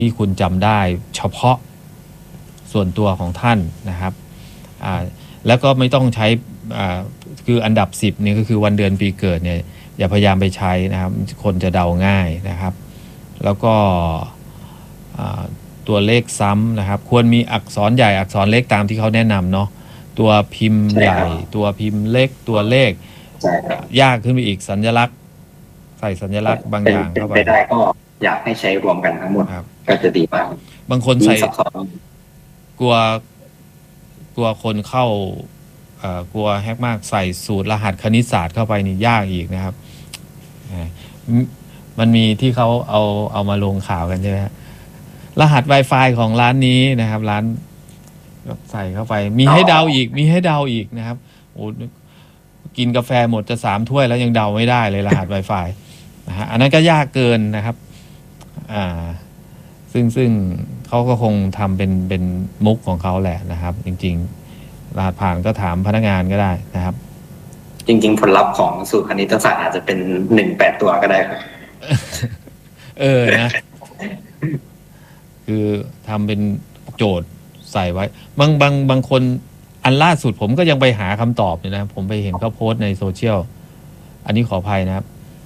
ที่คุณจำได้เฉพาะส่วนตัวของท่านนะครับแล้วก็ไม่ต้องใช้คืออันดับ10นี่ก็คือวันเดือนปีเกิดเนี่ยอย่าพยายามไปใช้นะครับคนจะเดาง่ายนะครับแล้วก็ตัวเลขซ้ำนะครับควรมีอักษรใหญ่อักษรเล็กตามที่เขาแนะนำเนาะตัวพิมพ์ใหญ่ตัวพิมพ์เล็กตัวเลขยากขึ้นไปอีกสัญลักษณ์ใส่สัญลักษณ์บางอย่างเข้าไปได้ก็อยากให้ใช้รวมกันทั้งหมดก็จะดีมากบางคนใส่กลัวคนเข้ากลัวแฮกมากใส่สูตรรหัสคณิตศาสตร์เข้าไปนี่ยากอีกนะครับมันมีที่เขาเอามาลงข่าวกันใช่ไหมรหัส Wi-Fi ของร้านนี้นะครับร้านใส่เข้าไปมีให้เดาอีกนะครับโอ้กินกาแฟหมดจะ3 ถ้วยแล้วยังเดาไม่ได้เลยรหัส Wi-Fi นะฮะอันนั้นก็ยากเกินนะครับซึ่งเขาก็คงทำเป็นมุกของเขาแหละนะครับจริงๆรหัสผ่านก็ถามพนักงานก็ได้นะครับจริงๆผลลัพธ์ของสูตรคณิตศาสตร์อาจจะเป็น18 ตัวก็ได้ครับนะคือทำเป็นโจทย์ใส่ไว้บางคนอันล่าสุดผมก็ยังไปหาคำตอบเนี่ยนะผมไปเห็นเขาโพสต์ในโซเชียลอันนี้ขออภัยนะครับ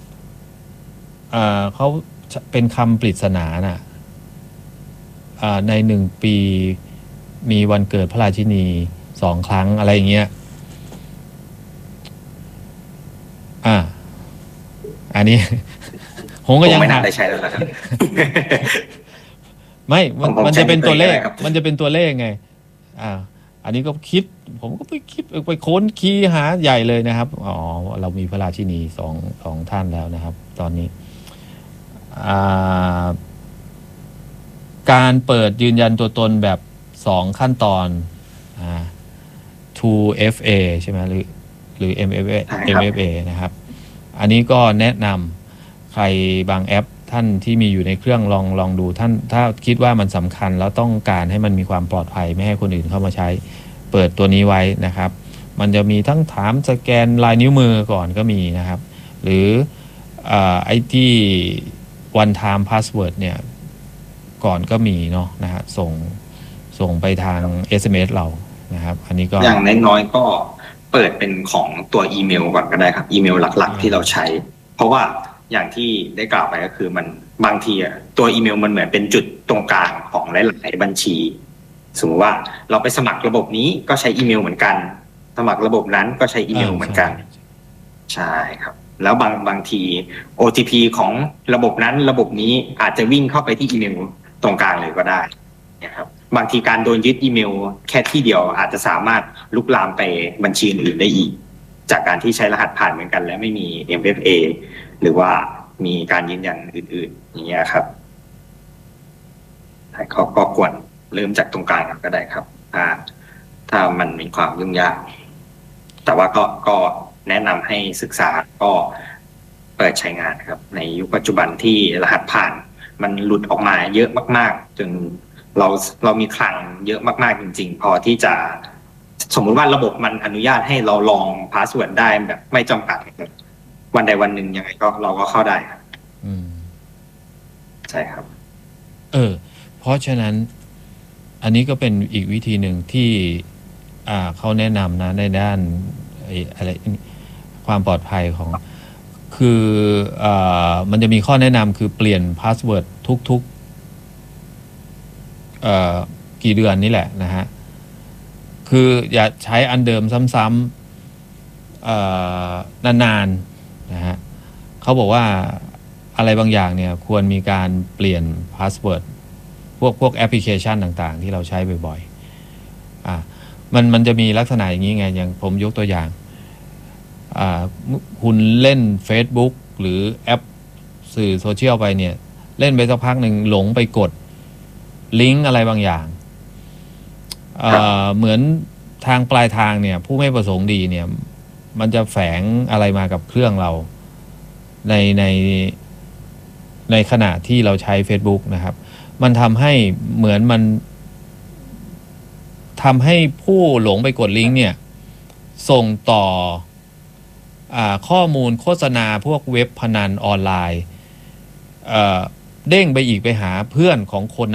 เขาเป็นคำปริศนาน่ะใน1 ปีมีวันเกิดพระราชินี2 ครั้งอะไรอย่างเงี้ยอันนี้ผมก็ยังไม่น่าได้ใช้แล้วนะครับไม่มันจะเป็นตัวเลขไงอันนี้ก็คิดผมก็ไปคิดไปค้นคีย์หาใหญ่เลยนะครับเรามีพระราชินีสองท่านแล้วนะครับตอนนี้การเปิดยืนยันตัวตนแบบ2 ขั้นตอน 2FA ใช่ไหมหรือ MFA นะครับอันนี้ก็แนะนำใครบางแอปท่านที่มีอยู่ในเครื่องลองดูท่านถ้าคิดว่ามันสำคัญแล้วต้องการให้มันมีความปลอดภัยไม่ให้คนอื่นเข้ามาใช้เปิดตัวนี้ไว้นะครับมันจะมีทั้งถามสแกนลายนิ้วมือก่อนก็มีนะครับหรือไอ้ที่ one time password เนี่ยก่อนก็มีเนาะนะฮะส่งไปทาง SMS เรานะครับอันนี้ก็อย่างน้อยๆก็เปิดเป็นของตัวอีเมลก่อนก็ได้ครับอีเมลหลักๆที่เราใช้เพราะว่าอย่างที่ได้กล่าวไปก็คือมันบางทีตัวอีเมลมันเหมือนเป็นจุดตรงกลางของหลายๆบัญชีสมมติว่าเราไปสมัครระบบนี้ก็ใช้อีเมลเหมือนกันสมัครระบบนั้นก็ใช้อีเมลเหมือนกันใช่ครับแล้วบางที OTP ของระบบนั้นระบบนี้อาจจะวิ่งเข้าไปที่อีเมลตรงกลางเลยก็ได้นะครับบางทีการโดนยึดอีเมลแค่ที่เดียวอาจจะสามารถลุกลามไปบัญชีอื่นได้อีกจากการที่ใช้รหัสผ่านเหมือนกันและไม่มี MFA หรือว่ามีการยืนยันอื่นๆอย่างเงี้ยครับก็ควรเริ่มจากตรงกลางก็ได้ครับถ้ามันมีความยุ่งยากแต่ว่าก็แนะนำให้ศึกษาก็เปิดใช้งานครับในยุคปัจจุบันที่รหัสผ่านมันหลุดออกมาเยอะมากๆจนเรามีคลังเยอะมากๆจริงๆพอที่จะสมมุติว่าระบบมันอนุญาตให้เราลองพาสเวิร์ดได้แบบไม่จำกัดวันใดวันหนึ่งยังไงก็เราก็เข้าได้ครับใช่ครับเพราะฉะนั้นอันนี้ก็เป็นอีกวิธีหนึ่งที่เขาแนะนำนะในด้านอะไรความปลอดภัยของคือมันจะมีข้อแนะนำคือเปลี่ยนพาสเวิร์ดทุกกี่เดือนนี่แหละนะฮะคืออย่าใช้อันเดิมซ้ำนานๆนะฮะเขาบอกว่าอะไรบางอย่างเนี่ยควรมีการเปลี่ยนพาสเวิร์ดพวกแอปพลิเคชันต่างๆที่เราใช้บ่อยๆมันจะมีลักษณะอย่างนี้ไงอย่างผมยกตัวอย่างคุณเล่น Facebook หรือแอปสื่อโซเชียลไปเนี่ยเล่นไปสักพักหนึ่งหลงไปกดลิงก์อะไรบางอย่างเหมือนทางปลายทางเนี่ยผู้ไม่ประสงค์ดีเนี่ยมันจะแฝงอะไรมากับเครื่องเราในขณะที่เราใช้ Facebook นะครับมันทำให้เหมือนมันทำให้ผู้หลงไปกดลิงก์เนี่ยส่งต่อข้อมูลโฆษณาพวกเว็บพนันออนไลน์เด้งไปอีกไปหาเพื่อนของคน